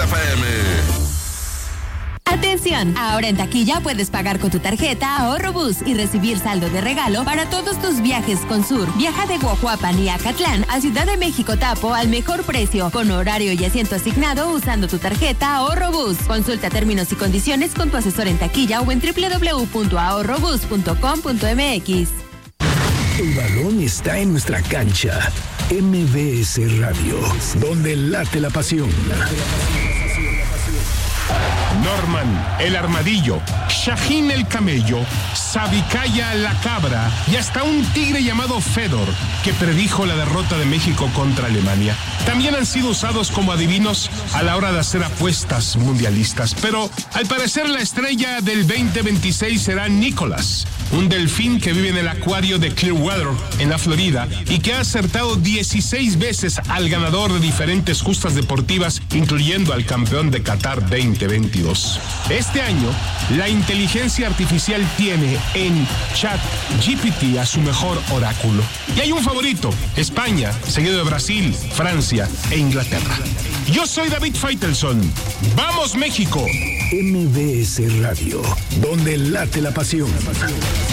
FM. Atención, ahora en taquilla puedes pagar con tu tarjeta Ahorro Bus y recibir saldo de regalo para todos tus viajes con Sur. Viaja de Guajuapan y Acatlán a Ciudad de México Tapo al mejor precio, con horario y asiento asignado usando tu tarjeta Ahorro Bus. Consulta términos y condiciones con tu asesor en taquilla o en www.ahorrobus.com.mx. El balón está en nuestra cancha. MBS Radio, donde late la pasión. Norman, el armadillo, Shahin el camello, Sabikaya la cabra y hasta un tigre llamado Fedor, que predijo la derrota de México contra Alemania. También han sido usados como adivinos a la hora de hacer apuestas mundialistas, pero al parecer la estrella del 2026 será Nicholas, un delfín que vive en el acuario de Clearwater, en la Florida, y que ha acertado 16 veces al ganador de diferentes justas deportivas, incluyendo al campeón de Qatar 2022. Este año, la inteligencia artificial tiene en ChatGPT a su mejor oráculo. Y hay un favorito, España, seguido de Brasil, Francia e Inglaterra. Yo soy David Faitelson. ¡Vamos, México! MBS Radio, donde late la pasión.